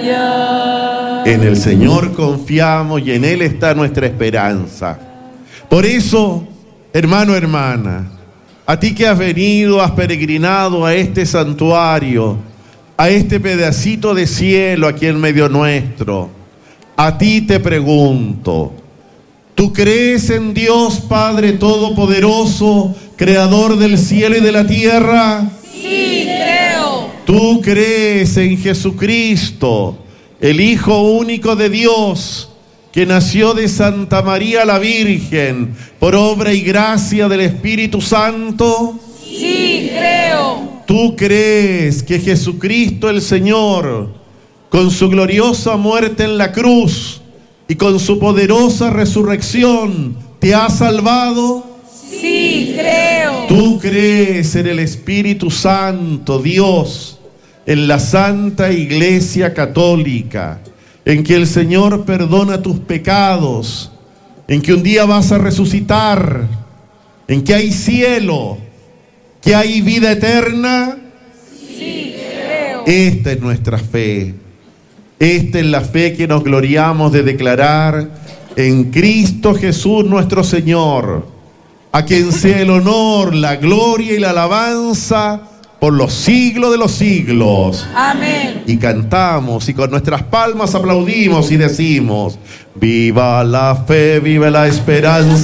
Aleluya. En el Señor confiamos y en Él está nuestra esperanza. Por eso, hermano, hermana, a ti que has venido, has peregrinado a este santuario, a este pedacito de cielo aquí en medio nuestro, a ti te pregunto, ¿tú crees en Dios Padre Todopoderoso, Creador del cielo y de la tierra? Sí, creo. ¿Tú crees en Jesucristo, el Hijo único de Dios, que nació de Santa María la Virgen, por obra y gracia del Espíritu Santo? Sí, creo. ¿Tú crees que Jesucristo el Señor, con su gloriosa muerte en la cruz y con su poderosa resurrección, te ha salvado? Sí, creo. ¿Tú crees en el Espíritu Santo, Dios, en la Santa Iglesia Católica, en que el Señor perdona tus pecados, en que un día vas a resucitar, en que hay cielo, que hay vida eterna? Sí, creo. Esta es nuestra fe. Esta es la fe que nos gloriamos de declarar en Cristo Jesús nuestro Señor, a quien sea el honor, la gloria y la alabanza por los siglos de los siglos. Amén. Y cantamos y con nuestras palmas aplaudimos y decimos: viva la fe, viva la esperanza.